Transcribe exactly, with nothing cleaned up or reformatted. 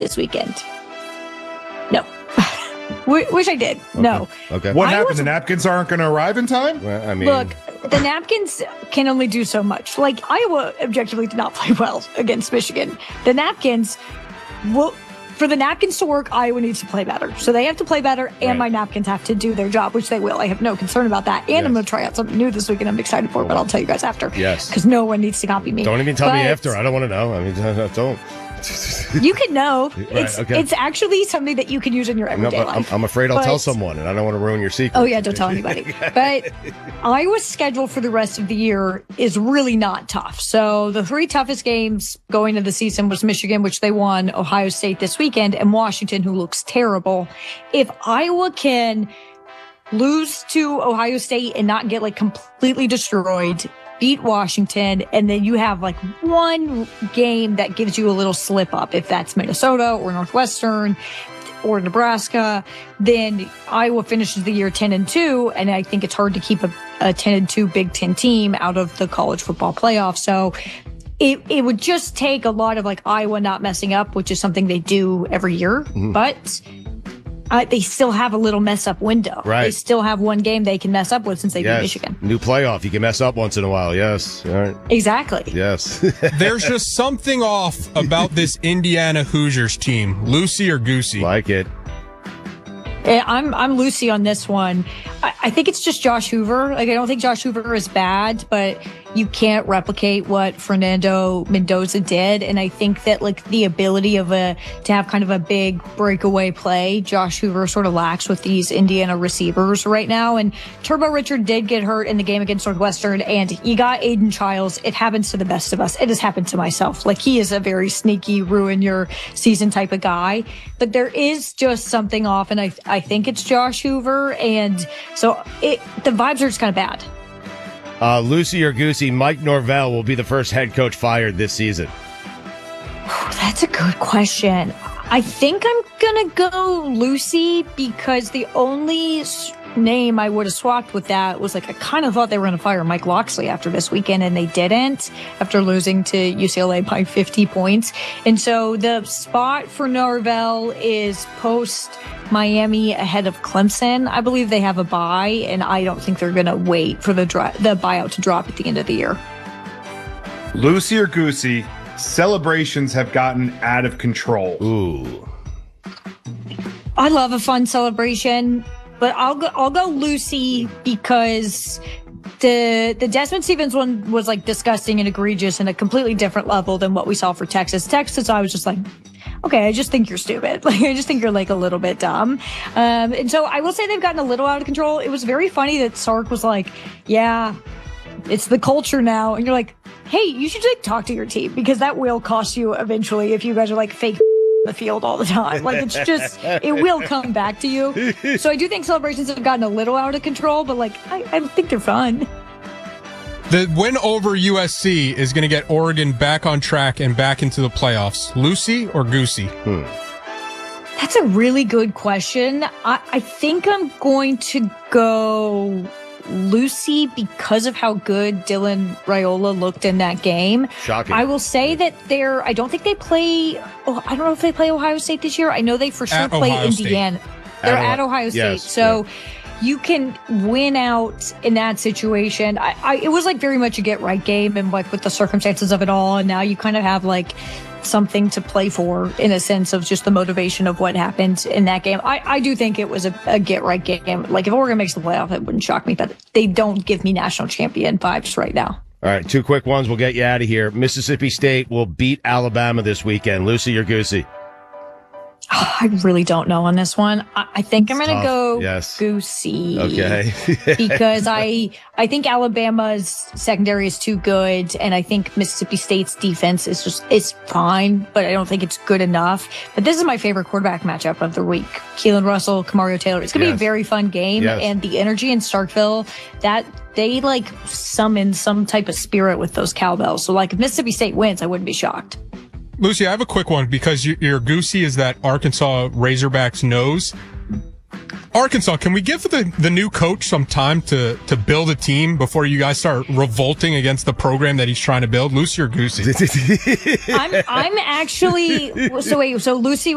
this weekend. No. Wish I did. Okay. No. Okay. What I happened? was- The napkins aren't going to arrive in time? Well, I mean, Look, the napkins can only do so much. Like, Iowa objectively did not play well against Michigan. The napkins, will, for the napkins to work, Iowa needs to play better. So they have to play better, and Right. my napkins have to do their job, which they will. I have no concern about that. And Yes. I'm going to try out something new this week, and I'm excited for it, but I'll tell you guys after. Yes. Because no one needs to copy me. don't even tell me But after. I don't want to know. I mean, don't. You can know. Right, It's okay. it's actually something that you can use in your No, everyday but I'm, life. I'm afraid I'll But- tell someone, and I don't want to ruin your secret. Oh, yeah, don't tell anybody. But Iowa's schedule for the rest of the year is really not tough. So the three toughest games going into the season was Michigan, which they won, Ohio State this weekend, and Washington, who looks terrible. If Iowa can lose to Ohio State and not get like completely destroyed, beat Washington, and then you have like one game that gives you a little slip up, if that's Minnesota or Northwestern or Nebraska, then Iowa finishes the year ten and two, and I think it's hard to keep a, a ten and two Big Ten team out of the college football playoff. So it it would just take a lot of like Iowa not messing up, which is something they do every year, Mm-hmm. but uh, they still have a little mess up window. Right. They still have one game they can mess up with since they Yes. beat Michigan. New playoff. You can mess up once in a while. Yes. All right. Exactly. Yes. There's just something off about this Indiana Hoosiers team. Lucy or Goosey? Like it. Yeah, I'm I'm Lucy on this one. I, I think it's just Josh Hoover. Like I don't think Josh Hoover is bad, but you can't replicate what Fernando Mendoza did. And I think that like the ability of a to have kind of a big breakaway play, Josh Hoover sort of lacks with these Indiana receivers right now. And Turbo Richard did get hurt in the game against Northwestern, and you got Aiden Childs. It happens to the best of us. It has happened to myself. Like he is a very sneaky, ruin your season type of guy. But there is just something off, and I I think it's Josh Hoover, and so it the vibes are just kind of bad. Uh, Lucy or Goosey, Mike Norvell will be the first head coach fired this season. That's a good question. I think I'm gonna go Lucy because the only s- name I would have swapped with that was like I kind of thought they were gonna fire Mike Loxley after this weekend, and they didn't after losing to U C L A by fifty points. And so the spot for Norvell is post Miami ahead of Clemson. I believe they have a bye, and I don't think they're gonna wait for the dri- the buyout to drop at the end of the year. Lucy or Goosey, celebrations have gotten out of control. Ooh. I love a fun celebration, but I'll go I'll go Lucy because the the Desmond Stevens one was like disgusting and egregious and a completely different level than what we saw for Texas. Texas, I was just like, okay, I just think you're stupid. Like I just think you're like a little bit dumb. Um, and so I will say they've gotten a little out of control. It was very funny that Sark was like, yeah, it's the culture now, and you're like, hey, you should like talk to your team because that will cost you eventually if you guys are like fake the field all the time. Like it's just it will come back to you. So I do think celebrations have gotten a little out of control, but like I, I think they're fun. The win over U S C is going to get Oregon back on track and back into the playoffs. Lucy or Goosey? Hmm. That's a really good question. I, I think I'm going to go Lucy because of how good Dylan Raiola looked in that game. Shocking. I will say that they're, I don't think they play, oh, I don't know if they play Ohio State this year. I know they for sure At play Ohio State. Indiana. They're At at, Ohio- Ohio State. yes, So you can win out in that situation. I, I, it was like very much a get right game and like with the circumstances of it all. And now you kind of have like something to play for in a sense of just the motivation of what happened in that game. I, I do think it was a, a get right game. Like if Oregon makes the playoff, it wouldn't shock me, but they don't give me national champion vibes right now. All right, two quick ones. We'll get you out of here. Mississippi State will beat Alabama this weekend. Lucy or Goosey? I really don't know on this one. I, I think I'm going to tough. go Yes. Goosey. Okay. because I I think Alabama's secondary is too good, and I think Mississippi State's defense is just it's fine, but I don't think it's good enough. But this is my favorite quarterback matchup of the week: Keelan Russell, Kamario Taylor. It's gonna Yes. be a very fun game, Yes. and the energy in Starkville that they like summon some type of spirit with those cowbells. So like if Mississippi State wins, I wouldn't be shocked. Lucy, I have a quick one because your, your Goosey is that Arkansas Razorbacks nose. Arkansas, can we give the, the new coach some time to, to build a team before you guys start revolting against the program that he's trying to build? Lucy or Goosey? I'm I'm actually so wait so Lucy